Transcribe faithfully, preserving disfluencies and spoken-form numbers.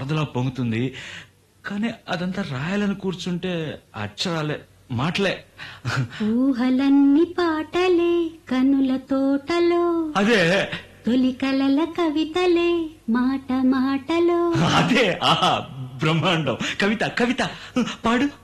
వరదలా పొంగుతుంది. కానీ అదంతా రాయాలని కూర్చుంటే అక్షరాలే, మాటలే. ఊహలన్నీ పాటలే కనుల తోటలో, అదే తొలి కలల కవితలే మాట మాటలో. అదే ఆహా బ్రహ్మాండం. కవిత కవిత పాడు.